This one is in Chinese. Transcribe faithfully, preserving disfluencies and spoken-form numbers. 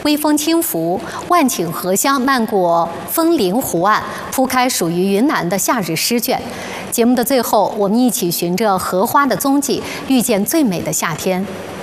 微风轻拂，万顷荷香漫过枫林湖岸，铺开属于云南的夏日诗卷。节目的最后，我们一起循着荷花的踪迹，遇见最美的夏天。